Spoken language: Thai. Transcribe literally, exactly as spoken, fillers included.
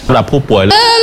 สำหรับผู้ป่วย